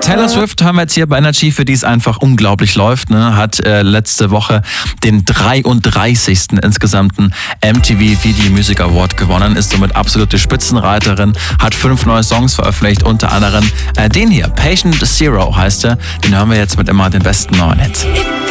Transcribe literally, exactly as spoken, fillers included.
Taylor Swift hören wir jetzt hier bei Energy, für die es einfach unglaublich läuft. Ne? Hat äh, letzte Woche den dreiunddreißigsten insgesamten M T V Video Music Award gewonnen, ist somit absolute Spitzenreiterin, hat fünf neue Songs veröffentlicht, unter anderem äh, den hier, Patient Zero heißt er. Den hören wir jetzt mit immer den besten neuen Hits.